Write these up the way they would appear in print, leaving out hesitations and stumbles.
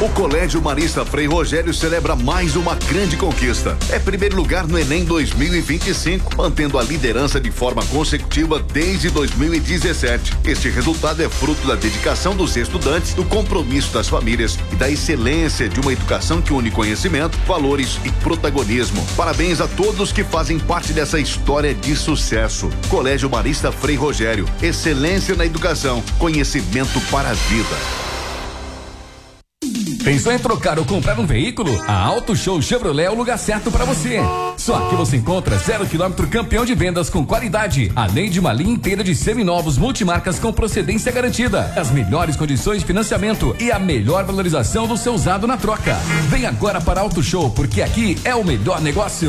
O Colégio Marista Frei Rogério celebra mais uma grande conquista. É primeiro lugar no Enem 2025, mantendo a liderança de forma consecutiva desde 2017. Este resultado é fruto da dedicação dos estudantes, do compromisso das famílias e da excelência de uma educação que une conhecimento, valores e protagonismo. Parabéns a todos que fazem parte dessa história de sucesso. Colégio Marista Frei Rogério, excelência na educação, conhecimento para a vida. Pensou em trocar ou comprar um veículo? A Auto Show Chevrolet é o lugar certo para você. Só aqui você encontra 0 km campeão de vendas com qualidade, além de uma linha inteira de seminovos multimarcas com procedência garantida, as melhores condições de financiamento e a melhor valorização do seu usado na troca. Vem agora para a Auto Show, porque aqui é o melhor negócio.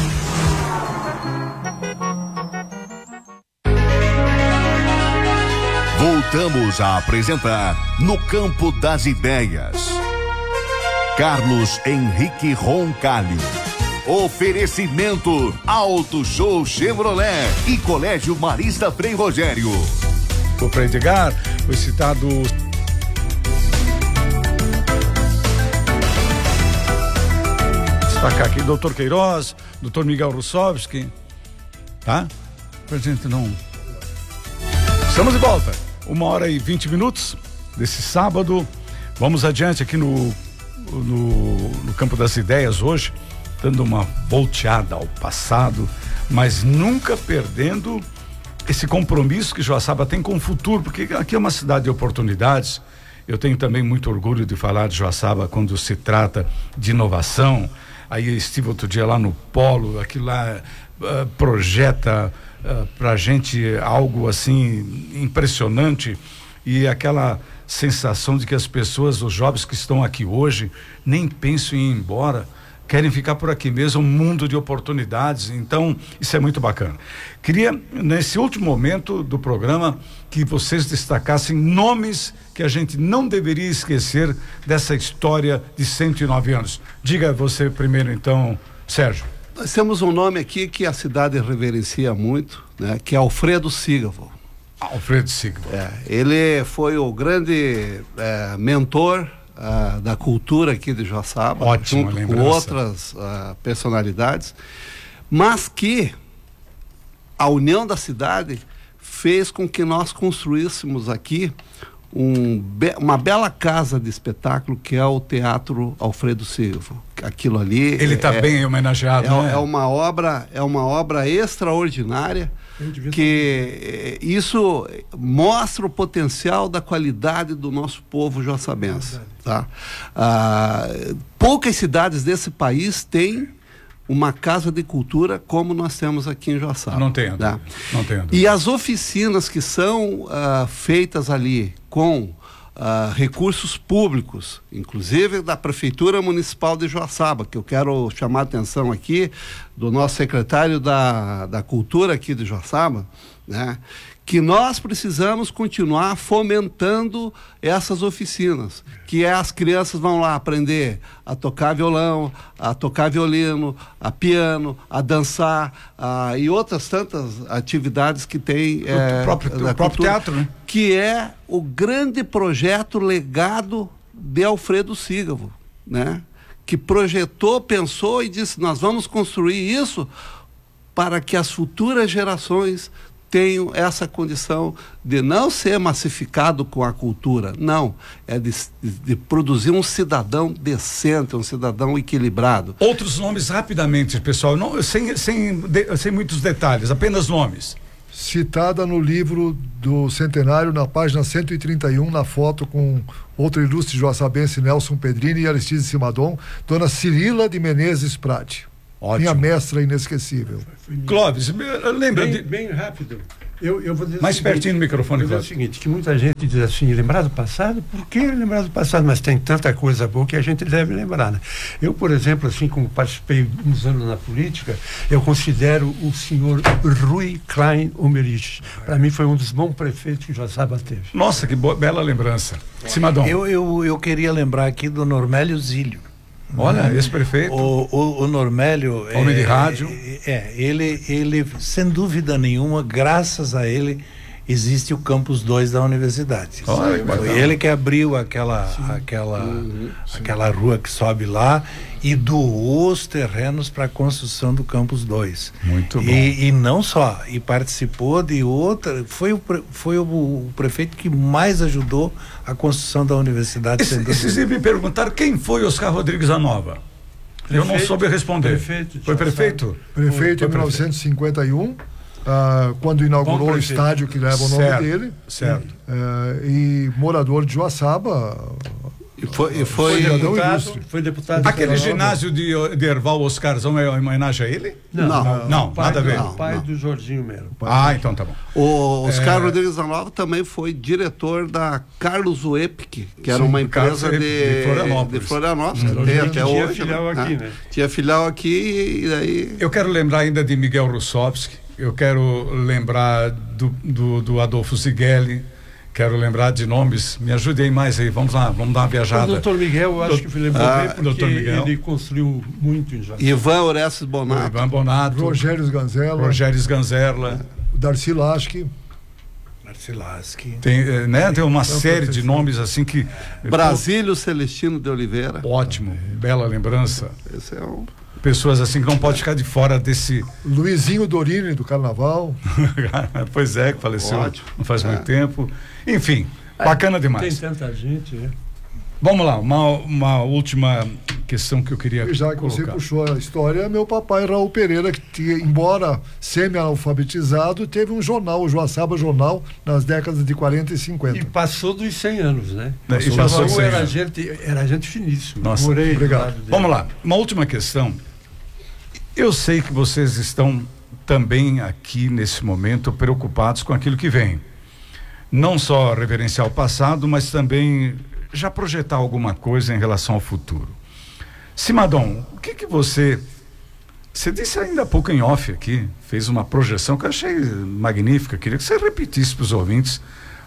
Voltamos a apresentar No Campo das Ideias. Carlos Henrique Roncalho. Oferecimento Auto Show Chevrolet e Colégio Marista Frei Rogério. Para Edgar, foi citado destacar aqui Dr. Queiroz, Dr. Miguel Russowski, tá? Pra gente não... Estamos de volta, 1h20 desse sábado. Vamos adiante aqui no Campo das Ideias hoje, dando uma volteada ao passado, mas nunca perdendo esse compromisso que Joaçaba tem com o futuro, porque aqui é uma cidade de oportunidades. Eu tenho também muito orgulho de falar de Joaçaba quando se trata de inovação. Aí estive outro dia lá no Polo, aquilo lá projeta pra gente algo assim impressionante, e aquela sensação de que as pessoas, os jovens que estão aqui hoje, nem pensam em ir embora, querem ficar por aqui mesmo, um mundo de oportunidades. Então isso é muito bacana. Queria, nesse último momento do programa, que vocês destacassem nomes que a gente não deveria esquecer dessa história de 109 anos. Diga você primeiro então, Sérgio. Nós temos um nome aqui que a cidade reverencia muito, né? Que é Alfredo Sigavo. Alfredo Sigavo. Ele foi o grande mentor da cultura aqui de Joaçaba, Ótima junto lembrança. com outras personalidades, mas que a união da cidade fez com que nós construíssemos aqui uma bela casa de espetáculo, que é o Teatro Alfredo Sigavo. Aquilo ali ele está bem homenageado, né? É uma obra extraordinária, que isso mostra o potencial da qualidade do nosso povo joaçabense, tá? Poucas cidades desse país têm uma casa de cultura como nós temos aqui em Joaçaba. Não tenho, tá? Não tenho. E as oficinas que são feitas ali com recursos públicos, inclusive da Prefeitura Municipal de Joaçaba, que eu quero chamar a atenção aqui do nosso secretário da Cultura aqui de Joaçaba, né? Que nós precisamos continuar fomentando essas oficinas, que as crianças vão lá aprender a tocar violão, a tocar violino, a piano, a dançar, e outras tantas atividades que tem o próprio teatro, né? Que é o grande projeto legado de Alfredo Sigavo, né? Que projetou, pensou e disse: nós vamos construir isso para que as futuras gerações tenham essa condição de não ser massificado com a cultura, não, é de produzir um cidadão decente, um cidadão equilibrado. Outros nomes rapidamente, pessoal, não, sem muitos detalhes, apenas nomes. Citada no livro do centenário, na página 131, na foto com outro ilustre joaçabense, Nelson Pedrini, e Aristide Simadon, dona Cirila de Menezes Prade. Ótimo. Minha mestra inesquecível. Clóvis, lembra bem rápido. Eu vou dizer mais pertinho do microfone, Clóvis. É o seguinte, que muita gente diz assim, lembrar do passado? Por que lembrar do passado? Mas tem tanta coisa boa que a gente deve lembrar, né? Eu, por exemplo, assim como participei uns anos na política, eu considero o senhor Rui Klein Omerich. Para mim foi um dos bons prefeitos que Joaçaba teve. Nossa, que bela lembrança. Simadon. Eu queria lembrar aqui do Normélio Zílio. Olha, esse prefeito. O Normélio. Homem de rádio. Ele, sem dúvida nenhuma, graças a ele, existe o Campus 2 da universidade. Foi ele que abriu aquela rua que sobe lá e doou os terrenos para a construção do Campus 2. Muito bom. E não só, e participou de outra, foi o prefeito que mais ajudou a construção da universidade. Esses me perguntaram quem foi Oscar Rodrigues Anova. Eu não soube responder. Foi prefeito? Prefeito em 1951. Quando inaugurou o estádio que leva o nome dele. Certo. E morador de Joaçaba. Foi deputado. Aquele ginásio de Erval Oscarzão é uma homenagem a ele? Não, nada a ver. O pai do Jorginho mesmo. Então tá bom. O Oscar Rodrigues Anova também foi diretor da Carlos Wepke, que era uma empresa de Florianópolis. Tem até tinha hoje. Filial aqui, né? Tinha filial aqui e daí... Eu quero lembrar ainda de Miguel Russowski, eu quero lembrar do Adolfo Zighelli, quero lembrar de nomes, me ajudem mais aí, vamos lá, vamos dar uma viajada. O doutor Miguel, eu acho que lembrou bem, porque ele construiu muito em Joaçaba. Ivan Orestes Bonato. Rogério Sganzerla. Darcy Lasky. Tem uma série de nomes assim que... Brasílio Celestino de Oliveira. Ótimo, bela lembrança. Esse é um... Pessoas assim que não pode ficar de fora desse... Luizinho Dorini, do Carnaval. Pois é, que faleceu não faz muito tempo. Enfim, bacana demais. Tem tanta gente, né? Vamos lá, uma última questão que eu queria Já que colocar. você puxou a história, meu papai Raul Pereira, que embora semi-analfabetizado, teve um jornal, o Joaçaba Jornal, nas décadas de 40 e 50. E passou dos 100 anos, né? Era gente finíssima. Nossa, obrigado. Vamos lá, uma última questão. Eu sei que vocês estão também aqui nesse momento preocupados com aquilo que vem. Não só reverenciar o passado, mas também já projetar alguma coisa em relação ao futuro. Simadon, o que você disse ainda há pouco em off aqui, fez uma projeção que eu achei magnífica, queria que você repetisse para os ouvintes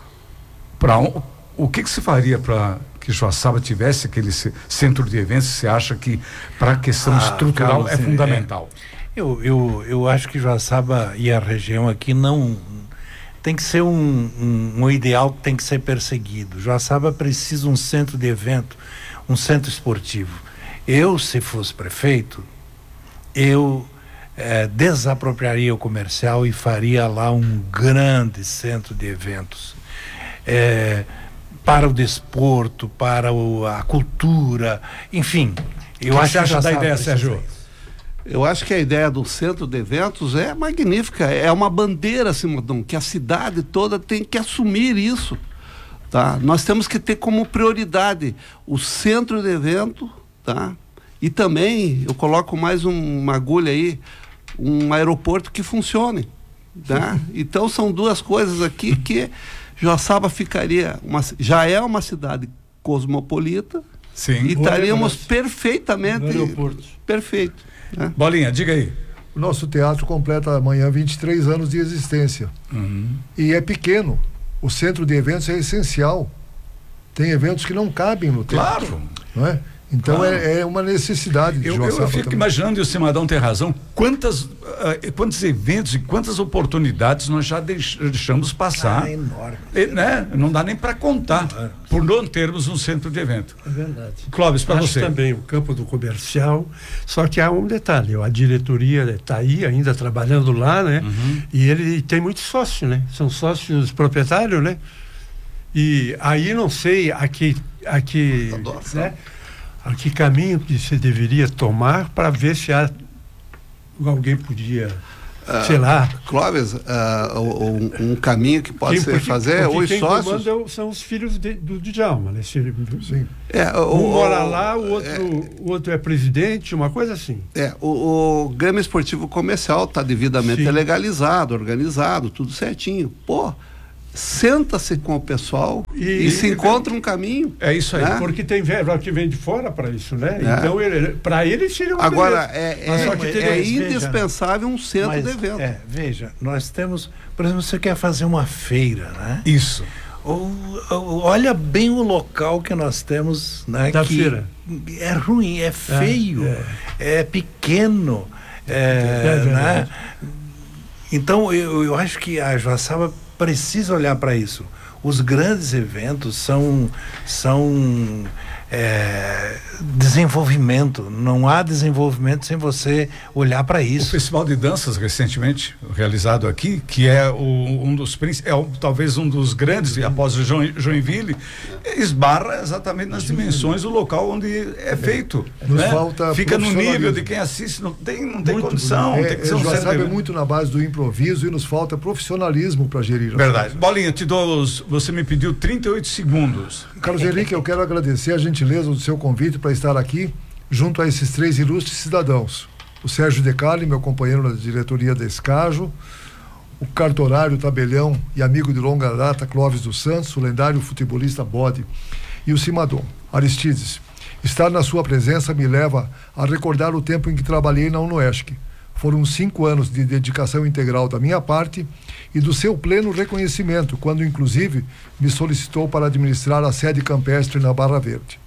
o que se faria para que Joaçaba tivesse aquele centro de eventos. Você acha que para a questão estrutural Carlos, é fundamental? Eu acho que Joaçaba e a região aqui não tem que ser um ideal que tem que ser perseguido. Joaçaba precisa de um centro de evento, um centro esportivo. Se fosse prefeito, eu desapropriaria o comercial e faria lá um grande centro de eventos. Para o desporto, para a cultura, enfim. O que você acha da ideia, Sérgio? Eu acho que a ideia do centro de eventos é magnífica, é uma bandeira, Simadon, que a cidade toda tem que assumir isso, tá? Nós temos que ter como prioridade o centro de evento, tá? E também, eu coloco mais uma agulha aí, um aeroporto que funcione, tá? Então são duas coisas aqui que Joaçaba ficaria, já é uma cidade cosmopolita. Sim. E estaríamos perfeitamente perfeito. Né? Bolinha, diga aí. O nosso teatro completa amanhã 23 anos de existência. E é pequeno. O centro de eventos é essencial. Tem eventos que não cabem no teatro. Claro. Não é? Então é uma necessidade de Joaçaba. Eu fico imaginando, e o Simadão tem razão, quantos eventos e quantas oportunidades nós já deixamos passar. É enorme. Né? Não dá nem para contar, por não termos um centro de evento. É verdade. Clóvis, para você. Também o campo do comercial, só que há um detalhe, a diretoria está aí ainda trabalhando lá, né? E ele tem muitos sócios, né? São sócios proprietários, né? E aí não sei a que caminho que se deveria tomar para ver se alguém podia, sei lá. Clóvis, um caminho que pode ser fazer, os quem sócios... comanda são os filhos do Djalma, né? Sim. Um mora lá, o outro é presidente, uma coisa assim. O Grêmio Esportivo Comercial está devidamente legalizado, organizado, tudo certinho. Senta-se com o pessoal e se encontra um caminho. É isso aí. Né? Porque tem velho que vem de fora para isso, né? Então, para ele seria uma Agora, beleza. indispensável um centro de evento. Veja, nós temos, por exemplo, você quer fazer uma feira, né? Isso. Olha bem o local que nós temos, né? Da feira. É ruim, é feio, é pequeno, né? Então, eu acho que a Joaçaba precisa olhar para isso. Os grandes eventos são desenvolvimento. Não há desenvolvimento sem você olhar para isso. O Festival de Danças, recentemente realizado aqui, que é talvez um dos grandes, após o Joinville, esbarra exatamente nas dimensões do local onde é feito. Nos falta fica no nível de quem assiste, não tem condição. Tem que ser já sabe muito na base do improviso e nos falta profissionalismo para gerir. Verdade. Bolinha, você me pediu 38 segundos. Carlos Henrique, eu quero agradecer a gentileza do seu convite para estar aqui junto a esses 3 ilustres cidadãos. O Sérgio Decali, meu companheiro na diretoria da Escajo, o cartorário, tabelião e amigo de longa data Clóvis dos Santos, o lendário futebolista Bode, e o Simadon. Aristides, estar na sua presença me leva a recordar o tempo em que trabalhei na UNOESC. Foram 5 anos de dedicação integral da minha parte e do seu pleno reconhecimento, quando inclusive me solicitou para administrar a sede campestre na Barra Verde.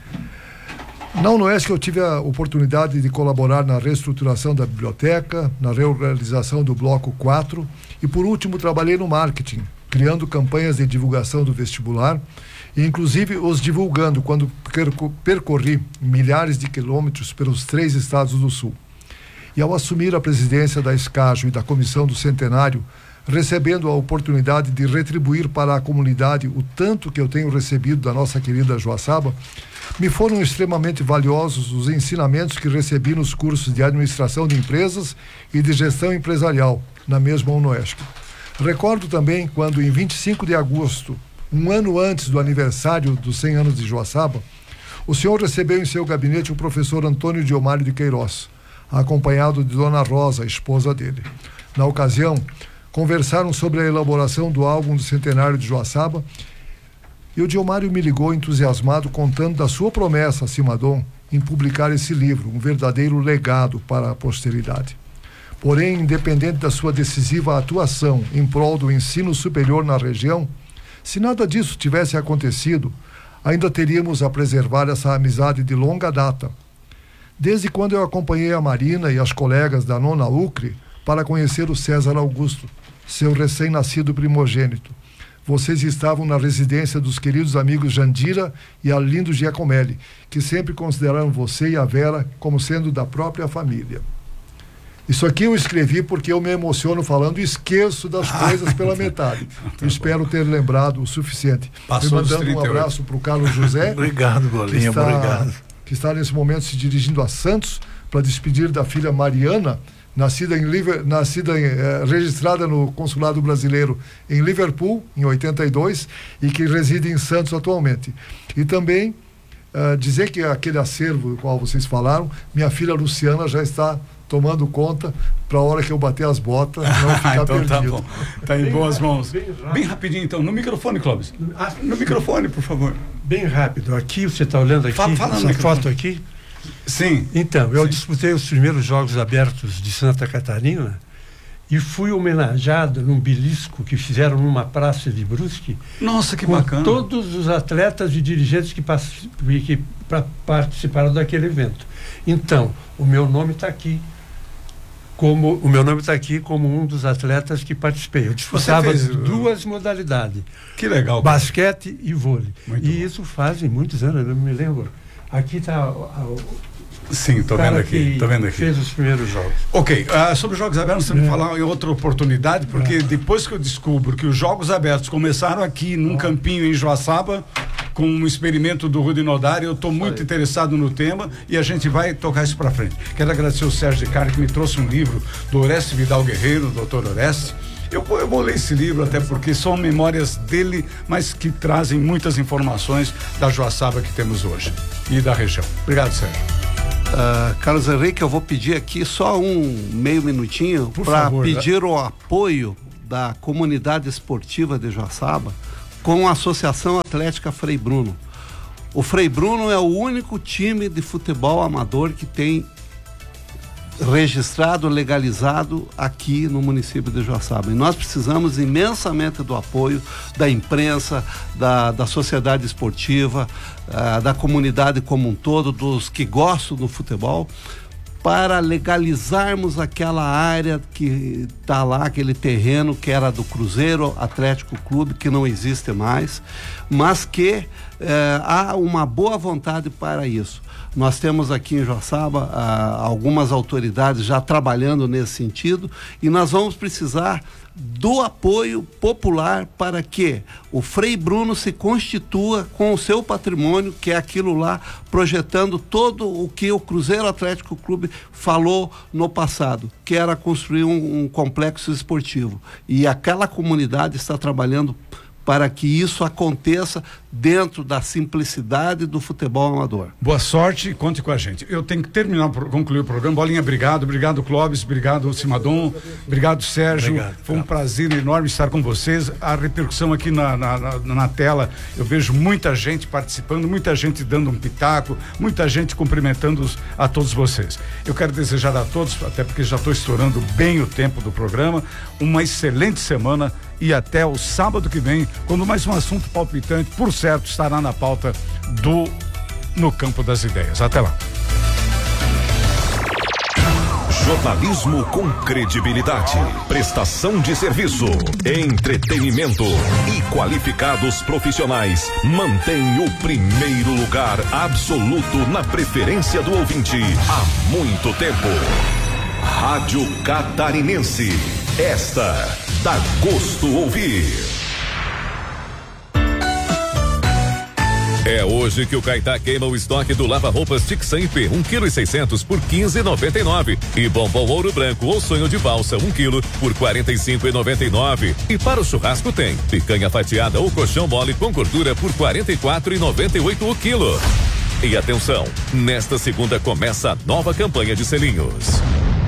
Na UNOESC eu tive a oportunidade de colaborar na reestruturação da biblioteca, na reorganização do Bloco 4 e, por último, trabalhei no marketing, criando campanhas de divulgação do vestibular e, inclusive, os divulgando quando percorri milhares de quilômetros pelos 3 estados do Sul. E ao assumir a presidência da Escajo e da Comissão do Centenário, recebendo a oportunidade de retribuir para a comunidade o tanto que eu tenho recebido da nossa querida Joaçaba, me foram extremamente valiosos os ensinamentos que recebi nos cursos de administração de empresas e de gestão empresarial, na mesma UNOESC. Recordo também quando, em 25 de agosto, um ano antes do aniversário dos 100 anos de Joaçaba, o senhor recebeu em seu gabinete o professor Antônio Diomário de Queiroz, acompanhado de Dona Rosa, a esposa dele. Na ocasião, conversaram sobre a elaboração do álbum do centenário de Joaçaba e o Diomário me ligou entusiasmado contando da sua promessa a Simadon em publicar esse livro, um verdadeiro legado para a posteridade. Porém, independente da sua decisiva atuação em prol do ensino superior na região, se nada disso tivesse acontecido, ainda teríamos a preservar essa amizade de longa data. Desde quando eu acompanhei a Marina e as colegas da Nona Ucre para conhecer o César Augusto, seu recém-nascido primogênito. Vocês estavam na residência dos queridos amigos Jandira e Arlindo Giacomelli, que sempre consideraram você e a Vera como sendo da própria família. Isso aqui eu escrevi porque eu me emociono falando e esqueço das coisas pela metade. Espero ter lembrado o suficiente. Passou me mandando um abraço para o Carlos José. Obrigado, Bolinha, obrigado. Que está nesse momento se dirigindo a Santos para despedir da filha Mariana, registrada no Consulado Brasileiro em Liverpool, em 82, e que reside em Santos atualmente. E também dizer que aquele acervo do qual vocês falaram, minha filha Luciana já está tomando conta para a hora que eu bater as botas não ficar então perdido. Tá bom. Tá em boas mãos. Bem rapidinho então, no microfone, Clóvis. No microfone, por favor. Bem rápido. Aqui, você está olhando aqui, essa foto aqui? Sim. Então, eu disputei os primeiros Jogos Abertos de Santa Catarina e fui homenageado num belisco que fizeram numa praça de Brusque. Nossa, que com bacana. Todos os atletas e dirigentes que participaram daquele evento. Então, o meu nome está aqui. Como um dos atletas que participei. Eu disputava duas modalidades. Que legal. Basquete e vôlei. Muito e bom. isso fazem muitos anos, eu não me lembro. Aqui está Sim, tô vendo aqui. Fez os primeiros jogos. Ok, sobre os Jogos Abertos, você me falar em outra oportunidade, porque depois que eu descubro que os Jogos Abertos começaram aqui num campinho em Joaçaba, com um experimento do Rudi Nodari, eu estou muito interessado no tema e a gente vai tocar isso para frente. Quero agradecer o Sérgio Decali, que me trouxe um livro do Oreste Vidal Guerreiro, doutor Oreste. Eu vou ler esse livro até porque são memórias dele, mas que trazem muitas informações da Joaçaba que temos hoje e da região. Obrigado, Sérgio. Carlos Henrique, eu vou pedir aqui só um meio minutinho para pedir o apoio da comunidade esportiva de Joaçaba com a Associação Atlética Frei Bruno. O Frei Bruno é o único time de futebol amador que tem registrado, legalizado aqui no município de Joaçaba. E nós precisamos imensamente do apoio da imprensa, da sociedade esportiva, da comunidade como um todo, dos que gostam do futebol, para legalizarmos aquela área que está lá, aquele terreno que era do Cruzeiro Atlético Clube, que não existe mais, mas que há uma boa vontade para isso. Nós temos aqui em Joaçaba algumas autoridades já trabalhando nesse sentido, e nós vamos precisar do apoio popular para que o Frei Bruno se constitua com o seu patrimônio, que é aquilo lá, projetando todo o que o Cruzeiro Atlético Clube falou no passado, que era construir um complexo esportivo. E aquela comunidade está trabalhando para que isso aconteça dentro da simplicidade do futebol amador. Boa sorte e conte com a gente. Eu tenho que concluir o programa. Bolinha, obrigado Clóvis, obrigado Simadon, obrigado Sérgio. Obrigado, foi um prazer enorme estar com vocês. A repercussão aqui na tela, eu vejo muita gente participando, muita gente dando um pitaco, muita gente cumprimentando a todos vocês. Eu quero desejar a todos, até porque já estou estourando bem o tempo do programa, uma excelente semana e até o sábado que vem, quando mais um assunto palpitante, por certo, estará na pauta No Campo das Ideias. Até lá. Jornalismo com credibilidade, prestação de serviço, entretenimento e qualificados profissionais mantém o primeiro lugar absoluto na preferência do ouvinte há muito tempo. Rádio Catarinense, esta dá gosto ouvir. É hoje que o Caetá queima o estoque do lava-roupas Tixan IP, 1,6 kg por 15,99. E bombom ouro branco ou sonho de valsa, 1 kg por 45,99. E para o churrasco tem picanha fatiada ou colchão mole com gordura por 44,98 o quilo. E atenção, nesta segunda começa a nova campanha de selinhos.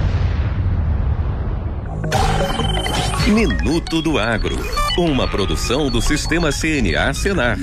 Minuto do Agro, uma produção do Sistema CNA Senar.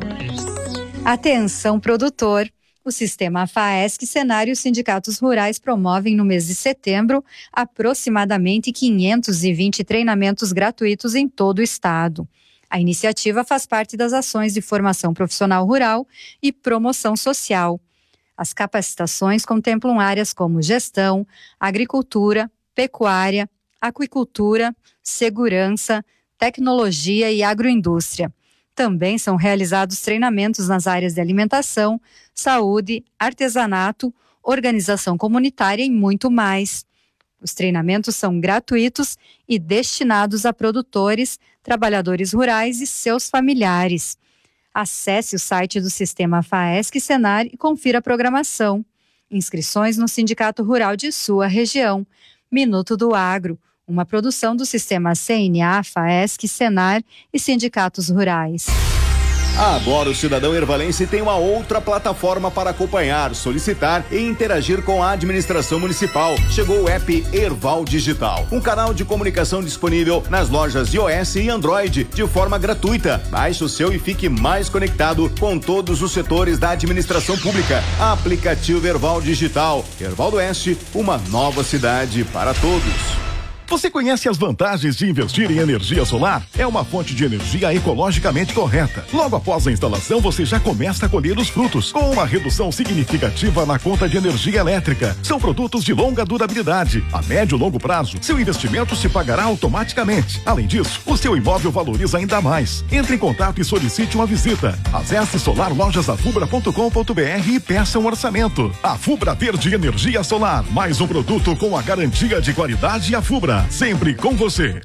Atenção, produtor! O Sistema FAESC, Senar e os sindicatos rurais promovem no mês de setembro aproximadamente 520 treinamentos gratuitos em todo o estado. A iniciativa faz parte das ações de formação profissional rural e promoção social. As capacitações contemplam áreas como gestão, agricultura, pecuária, aquicultura, segurança, tecnologia e agroindústria. Também são realizados treinamentos nas áreas de alimentação, saúde, artesanato, organização comunitária e muito mais. Os treinamentos são gratuitos e destinados a produtores, trabalhadores rurais e seus familiares. Acesse o site do Sistema FAESC Senar e confira a programação. Inscrições no Sindicato Rural de sua região. Minuto do Agro, uma produção do Sistema CNA, FAESC, Senar e sindicatos rurais. Agora o cidadão ervalense tem uma outra plataforma para acompanhar, solicitar e interagir com a administração municipal. Chegou o app Erval Digital, um canal de comunicação disponível nas lojas iOS e Android de forma gratuita. Baixe o seu e fique mais conectado com todos os setores da administração pública. Aplicativo Erval Digital. Erval do Oeste, uma nova cidade para todos. Você conhece as vantagens de investir em energia solar? É uma fonte de energia ecologicamente correta. Logo após a instalação, você já começa a colher os frutos, com uma redução significativa na conta de energia elétrica. São produtos de longa durabilidade. A médio e longo prazo, seu investimento se pagará automaticamente. Além disso, o seu imóvel valoriza ainda mais. Entre em contato e solicite uma visita. Acesse solarlojasafubra.com.br e peça um orçamento. A Fubra Verde Energia Solar, mais um produto com a garantia de qualidade a Fubra. Sempre com você.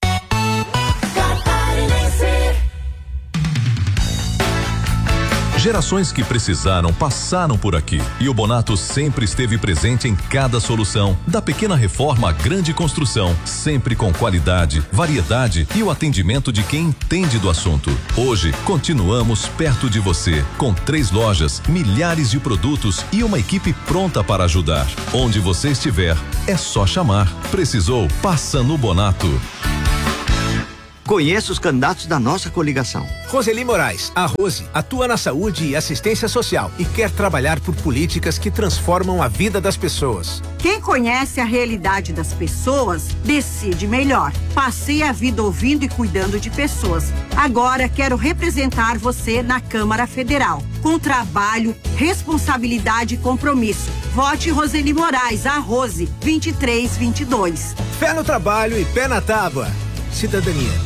Gerações que precisaram passaram por aqui e o Bonato sempre esteve presente em cada solução, da pequena reforma à grande construção, sempre com qualidade, variedade e o atendimento de quem entende do assunto. Hoje, continuamos perto de você, com 3 lojas, milhares de produtos e uma equipe pronta para ajudar. Onde você estiver, é só chamar. Precisou? Passa no Bonato. Conheça os candidatos da nossa coligação. Roseli Moraes, a Rose, atua na saúde e assistência social e quer trabalhar por políticas que transformam a vida das pessoas. Quem conhece a realidade das pessoas, decide melhor. Passei a vida ouvindo e cuidando de pessoas. Agora quero representar você na Câmara Federal. Com trabalho, responsabilidade e compromisso. Vote Roseli Moraes, a Rose, 2322. Pé no trabalho e pé na tábua. Cidadania.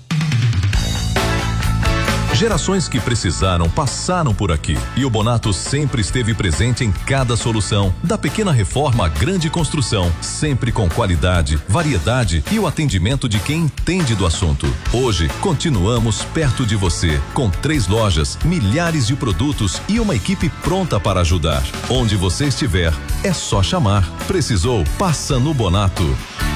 Gerações que precisaram passaram por aqui e o Bonato sempre esteve presente em cada solução, da pequena reforma à grande construção, sempre com qualidade, variedade e o atendimento de quem entende do assunto. Hoje, continuamos perto de você, com 3 lojas, milhares de produtos e uma equipe pronta para ajudar. Onde você estiver, é só chamar. Precisou? Passa no Bonato.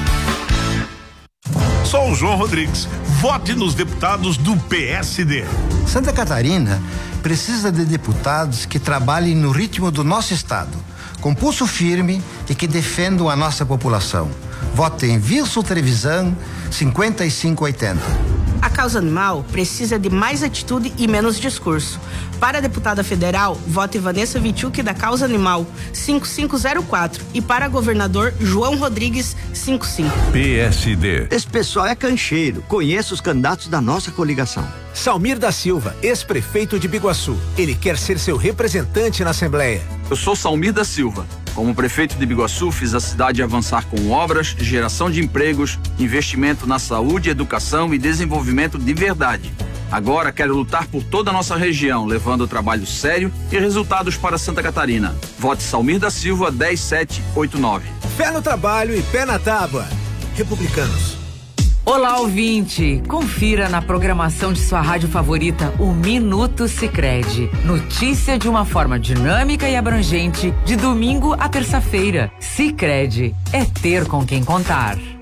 Sou o João Rodrigues. Vote nos deputados do PSD. Santa Catarina precisa de deputados que trabalhem no ritmo do nosso estado, com pulso firme e que defendam a nossa população. Vote em Wilson Trevisan, 5580. A causa animal precisa de mais atitude e menos discurso. Para a deputada federal, vote Vanessa Vichuk da Causa Animal, 5504. E para governador, João Rodrigues, 55. PSD. Esse pessoal é cancheiro. Conheça os candidatos da nossa coligação. Salmir da Silva, ex-prefeito de Biguaçu. Ele quer ser seu representante na Assembleia. Eu sou Salmir da Silva. Como prefeito de Biguaçu, fiz a cidade avançar com obras, geração de empregos, investimento na saúde, educação e desenvolvimento de verdade. Agora quero lutar por toda a nossa região, levando trabalho sério e resultados para Santa Catarina. Vote Salmir da Silva, 10789. Pé no trabalho e pé na tábua. Republicanos. Olá, ouvinte! Confira na programação de sua rádio favorita o Minuto Sicredi. Notícia de uma forma dinâmica e abrangente, de domingo a terça-feira. Sicredi é ter com quem contar.